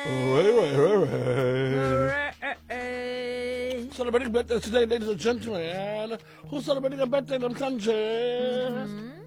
Celebrating birthday today, ladies and gentlemen. Who's celebrating a birthday in the country?